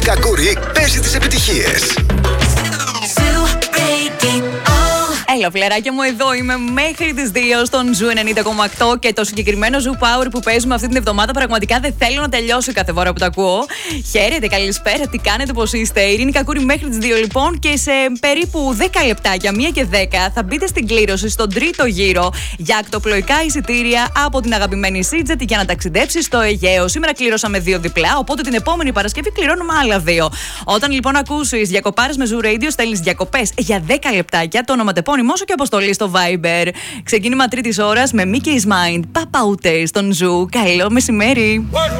Κακούρι παίζει τις επιτυχίες. Έλα, φιλαράκια μου, εδώ είμαι μέχρι τις 2 στον Ζου 90,8 και το συγκεκριμένο Ζου Power που παίζουμε αυτή την εβδομάδα πραγματικά δεν θέλω να τελειώσει κάθε φορά που το ακούω. Χαίρετε, καλησπέρα, τι κάνετε, πώς είστε? Ειρήνη Κακούρη μέχρι τις 2 λοιπόν και σε περίπου 10 λεπτάκια, 1 και 10, θα μπείτε στην κλήρωση στον τρίτο γύρο για ακτοπλοϊκά εισιτήρια από την αγαπημένη Seajet για να ταξιδέψει στο Αιγαίο. Σήμερα κλήρωσαμε 2 διπλά, οπότε την επόμενη Παρασκευή κληρώνουμε άλλα 2. Όταν λοιπόν ακούσεις διακοπάρες με Ζου Radio, στέλνεις διακοπές για 10 λεπτάκια, το ονοματεπώνυμο όσο και αποστολή στο Viber. Ξεκίνημα τρίτης ώρας με Mickey's Mind. Παπαούτε στον Ζου. Καλό μεσημέρι.